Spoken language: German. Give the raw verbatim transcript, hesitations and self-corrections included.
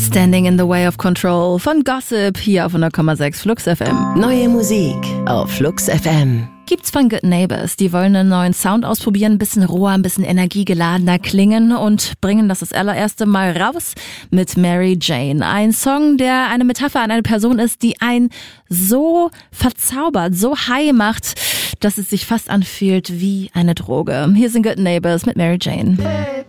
Standing in the Way of Control von Gossip hier auf hundert Komma sechs Flux F M. Neue Musik auf Flux F M. Gibt's von Good Neighbors. Die wollen einen neuen Sound ausprobieren, ein bisschen roher, ein bisschen energiegeladener klingen und bringen das das allererste Mal raus mit Mary Jane. Ein Song, der eine Metapher an eine Person ist, die einen so verzaubert, so high macht, dass es sich fast anfühlt wie eine Droge. Hier sind Good Neighbors mit Mary Jane. Hey.